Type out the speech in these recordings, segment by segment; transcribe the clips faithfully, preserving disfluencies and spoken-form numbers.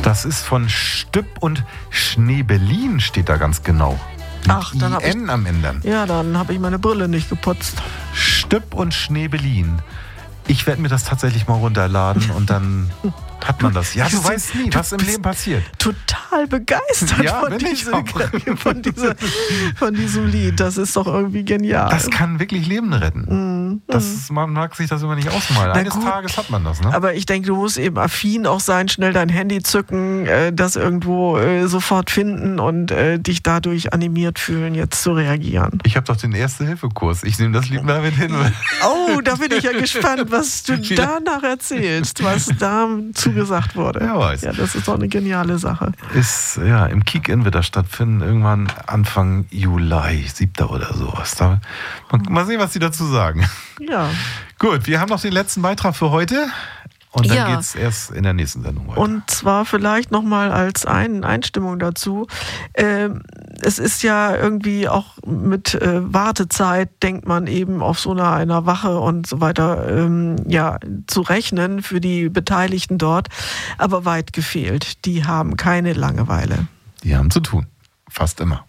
Das ist von Stüpp und Schneebelin, steht da ganz genau. Ach, dann habe ich N am Ende. Ja, dann habe ich meine Brille nicht geputzt. Stüpp und Schneebelin. Ich werde mir das tatsächlich mal runterladen und dann hat man das. Ja, du, du weißt nie, was im Leben passiert. Total begeistert ja, von, diese, von, diese, von diesem Lied. Das ist doch irgendwie genial. Das kann wirklich Leben retten. Mm, das, man mag sich das immer nicht ausmalen. Na Eines gut, Tages hat man das. Ne? Aber ich denke, du musst eben affin auch sein, schnell dein Handy zücken, äh, das irgendwo äh, sofort finden und äh, dich dadurch animiert fühlen, jetzt zu reagieren. Ich habe doch den Erste-Hilfe-Kurs. Ich nehme das Lied mal mit hin. Oh, da bin ich ja gespannt, was du danach erzählst, was da zugesagt wurde. Ja, weiß. Ja, das ist doch eine geniale Sache. Ist, ja, im Kick-In wird das stattfinden, irgendwann Anfang Juli, siebter oder sowas. Da, mal, mal sehen, was die dazu sagen. Ja. Gut, wir haben noch den letzten Beitrag für heute. Und dann ja. geht es erst in der nächsten Sendung weiter. Und zwar vielleicht nochmal als ein Einstimmung dazu. Ähm, es ist ja irgendwie auch mit äh, Wartezeit, denkt man eben auf so einer, einer Wache und so weiter, ähm, ja, zu rechnen für die Beteiligten dort. Aber weit gefehlt. Die haben keine Langeweile. Die haben zu tun. Fast immer.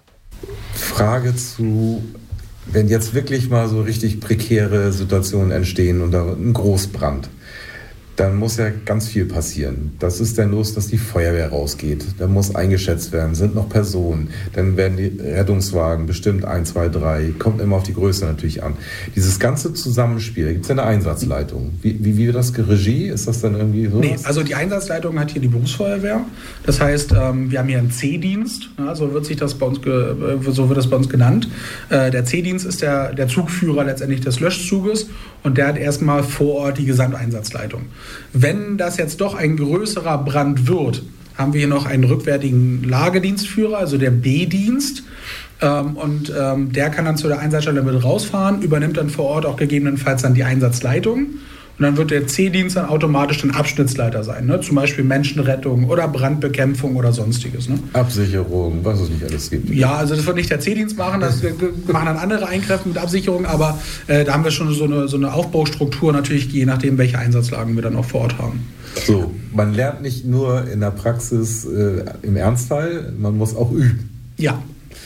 Frage zu, wenn jetzt wirklich mal so richtig prekäre Situationen entstehen und da ein Großbrand, dann muss ja ganz viel passieren. Das ist dann los, dass die Feuerwehr rausgeht. Dann muss eingeschätzt werden, sind noch Personen. Dann werden die Rettungswagen bestimmt eins, zwei, drei. Kommt immer auf die Größe natürlich an. Dieses ganze Zusammenspiel, da gibt es ja eine Einsatzleitung. Wie, wie, wie wird das? Regie? Ist das dann irgendwie so? Nee, also die Einsatzleitung hat hier die Berufsfeuerwehr. Das heißt, ähm, wir haben hier einen C-Dienst. Ja, so wird sich das bei uns, ge- so wird das bei uns genannt. Äh, der C-Dienst ist der, der Zugführer letztendlich des Löschzuges und der hat erstmal vor Ort die Gesamteinsatzleitung. Wenn das jetzt doch ein größerer Brand wird, haben wir hier noch einen rückwärtigen Lagedienstführer, also der B-Dienst. Ähm, und ähm, der kann dann zu der Einsatzstelle mit rausfahren, übernimmt dann vor Ort auch gegebenenfalls dann die Einsatzleitung. Und dann wird der C-Dienst dann automatisch ein Abschnittsleiter sein, ne? Zum Beispiel Menschenrettung oder Brandbekämpfung oder sonstiges. Ne? Absicherung, was es nicht alles gibt. Ja, also das wird nicht der C-Dienst machen, das machen dann andere Einkräfte mit Absicherung, aber äh, da haben wir schon so eine, so eine Aufbaustruktur natürlich, je nachdem, welche Einsatzlagen wir dann auch vor Ort haben. So, man lernt nicht nur in der Praxis äh, im Ernstfall, man muss auch üben. Ja.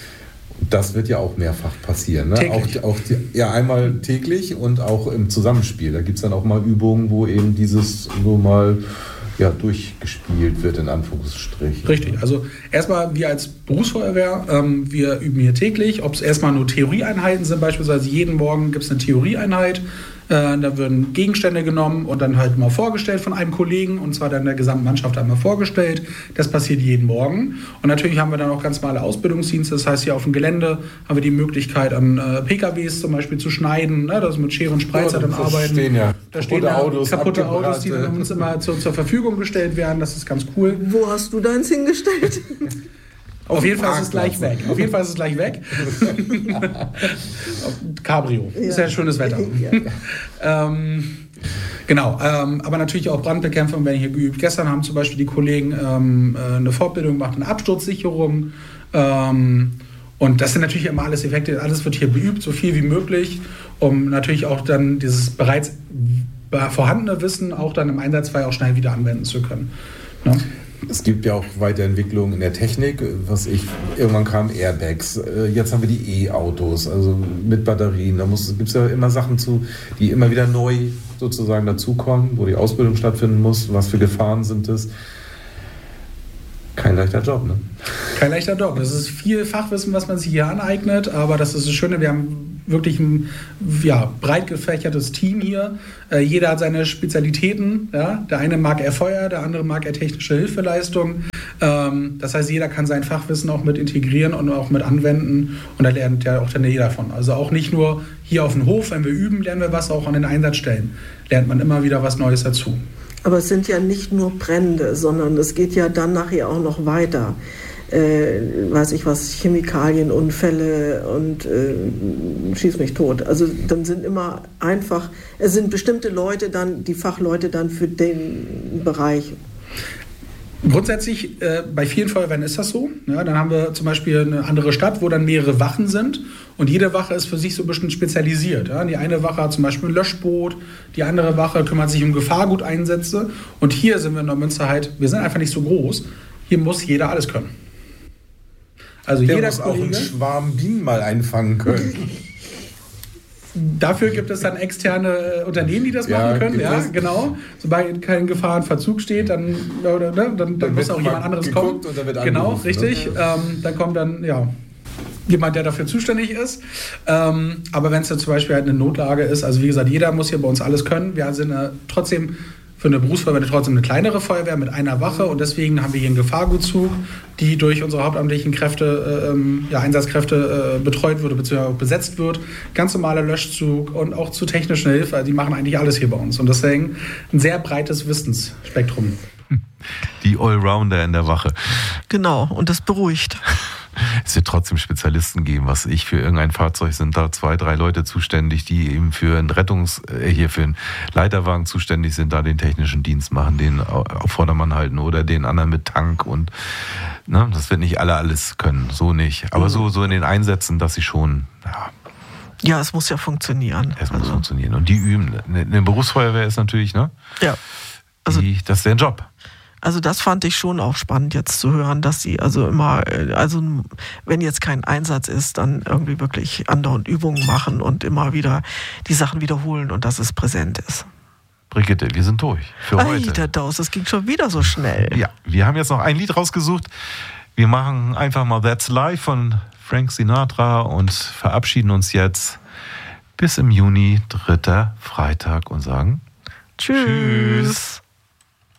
Das wird ja auch mehrfach passieren. Ne? Täglich. Auch, auch die, ja, einmal täglich und auch im Zusammenspiel. Da gibt es dann auch mal Übungen, wo eben dieses so mal ja, durchgespielt wird, in Anführungsstrichen. Richtig. Also erstmal, wir als Berufsfeuerwehr, ähm, wir üben hier täglich. Ob es erstmal nur Theorieeinheiten sind, beispielsweise jeden Morgen gibt es eine Theorieeinheit. Äh, da werden Gegenstände genommen und dann halt mal vorgestellt von einem Kollegen, und zwar dann der gesamten Mannschaft einmal vorgestellt. Das passiert jeden Morgen. Und natürlich haben wir dann auch ganz normale Ausbildungsdienste. Das heißt, hier auf dem Gelände haben wir die Möglichkeit, an äh, P K Ws zum Beispiel zu schneiden, ne, dass wir mit Schere und Spreizer ja, dann arbeiten. Stehen ja da stehen ja Autos, kaputte Autos, die dann uns immer zur, zur Verfügung gestellt werden. Das ist ganz cool. Wo hast du deins hingestellt? Auf, Auf jeden Fall ist es gleich weg. Auf jeden Fall ist es gleich weg. Cabrio. Ja. Ist ja schönes Wetter. Ja. ähm, genau. Ähm, aber natürlich auch Brandbekämpfung werden hier geübt. Gestern haben zum Beispiel die Kollegen ähm, eine Fortbildung gemacht in Absturzsicherung. Ähm, und das sind natürlich immer alles Effekte. Alles wird hier beübt, so viel wie möglich, um natürlich auch dann dieses bereits vorhandene Wissen auch dann im Einsatzfall auch schnell wieder anwenden zu können. Ja. Es gibt ja auch Weiterentwicklungen in der Technik, was ich, irgendwann kamen Airbags, jetzt haben wir die E-Autos, also mit Batterien, da gibt es ja immer Sachen zu, die immer wieder neu sozusagen dazukommen, wo die Ausbildung stattfinden muss, was für Gefahren sind es. Kein leichter Job, ne? Kein leichter Job. Das ist viel Fachwissen, was man sich hier aneignet, aber das ist das Schöne, wir haben wirklich ein ja, breit gefächertes Team hier. Äh, jeder hat seine Spezialitäten. Ja? Der eine mag eher Feuer, der andere mag eher technische Hilfeleistung. Ähm, das heißt, jeder kann sein Fachwissen auch mit integrieren und auch mit anwenden, und da lernt ja auch dann jeder davon. Also auch nicht nur hier auf dem Hof, wenn wir üben, lernen wir was, auch an den Einsatzstellen lernt man immer wieder was Neues dazu. Aber es sind ja nicht nur Brände, sondern es geht ja dann nachher auch noch weiter. Äh, weiß ich was, Chemikalienunfälle und äh, schieß mich tot. Also dann sind immer einfach, es sind bestimmte Leute dann, die Fachleute dann für den Bereich. Grundsätzlich, äh, bei vielen Feuerwehren ist das so. Ja, dann haben wir zum Beispiel eine andere Stadt, wo dann mehrere Wachen sind. Und jede Wache ist für sich so ein bisschen spezialisiert. Ja. Die eine Wache hat zum Beispiel ein Löschboot, die andere Wache kümmert sich um Gefahrguteinsätze. Und hier sind wir in Neumünster halt, wir sind einfach nicht so groß. Hier muss jeder alles können. Also Der jeder muss Kollege, auch einen Schwarm Bienen mal einfangen können. Dafür gibt es dann externe Unternehmen, die das Ja, machen können. gibt Ja, es. genau. Sobald kein Gefahrenverzug steht, dann, oder, ne, dann, dann, Dann muss wird auch mal jemand anderes geguckt kommen. und dann wird Genau, angerufen, richtig. ne? Ähm, dann kommt dann, ja, jemand, der dafür zuständig ist. Ähm, aber wenn es jetzt zum Beispiel halt eine Notlage ist, also wie gesagt, jeder muss hier bei uns alles können. Wir sind äh, trotzdem für eine Berufsfeuerwehr trotzdem eine kleinere Feuerwehr mit einer Wache und deswegen haben wir hier einen Gefahrgutzug, die durch unsere hauptamtlichen Kräfte, ähm, ja, Einsatzkräfte äh, betreut wird bzw. auch besetzt wird. Ganz normaler Löschzug und auch zu technischer Hilfe. Also die machen eigentlich alles hier bei uns und deswegen ein sehr breites Wissensspektrum. Die Allrounder in der Wache. Genau, und das beruhigt. Es wird trotzdem Spezialisten geben, was ich für irgendein Fahrzeug sind da zwei, drei Leute zuständig, die eben für einen Rettungs, äh, hier für einen Leiterwagen zuständig sind, da den technischen Dienst machen, den auf Vordermann halten oder den anderen mit Tank und ne, das wird nicht alle alles können, so nicht. Aber so, so in den Einsätzen, dass sie schon, ja, Ja, es muss ja funktionieren. es muss Also, funktionieren. Und die üben. Eine eine Berufsfeuerwehr ist natürlich, ne? ja. Also, Die, das ist deren Job. Also das fand ich schon auch spannend jetzt zu hören, dass sie also immer, also wenn jetzt kein Einsatz ist, dann irgendwie wirklich andauernd Übungen machen und immer wieder die Sachen wiederholen und dass es präsent ist. Brigitte, wir sind durch für Ei, heute. der Daus, das ging schon wieder so schnell. Ja, wir haben jetzt noch ein Lied rausgesucht. Wir machen einfach mal That's Life von Frank Sinatra und verabschieden uns jetzt bis im Juni, dritter Freitag und sagen Tschüss. Tschüss.